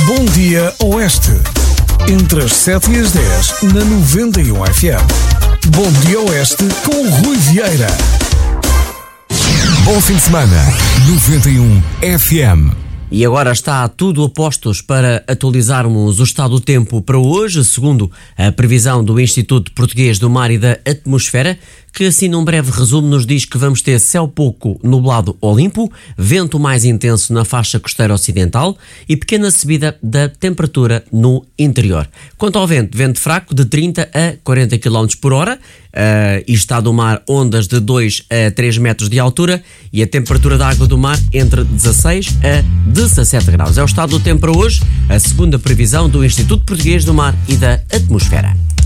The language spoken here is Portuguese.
Bom Dia Oeste. Entre as 7 e as 10 na 91 FM. Bom Dia Oeste com Rui Vieira. Bom fim de semana, 91 FM. E agora está tudo a postos para atualizarmos o estado do tempo para hoje, segundo a previsão do Instituto Português do Mar e da Atmosfera, que assim num breve resumo nos diz que vamos ter céu pouco nublado ou limpo, vento mais intenso na faixa costeira ocidental e pequena subida da temperatura no interior. Quanto ao vento, vento fraco de 30 a 40 km por hora, e está do mar ondas de 2 a 3 metros de altura e a temperatura da água do mar entre 16 a 17 graus. É o estado do tempo para hoje, a segunda previsão do Instituto Português do Mar e da Atmosfera.